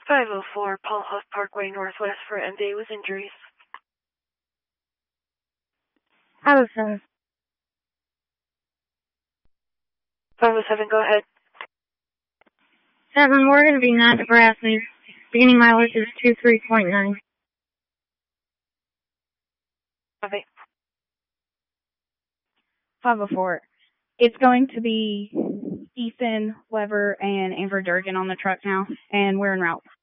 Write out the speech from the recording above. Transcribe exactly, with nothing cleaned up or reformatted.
five oh four Paul Huff Parkway Northwest for M D with injuries. five oh seven. five oh seven, go ahead. seven Morgan V nine Nebraska. Beginning mileage is two three point nine. Copy. five oh four. It's going to be Ethan, Weber, and Amber Durgan on the truck now, and we're en route.